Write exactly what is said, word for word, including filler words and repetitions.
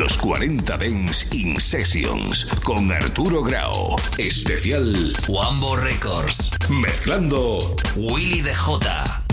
Los cuarenta Dance In Sessions con Arturo Grau. Especial Wambo Records. Mezclando Willy D J.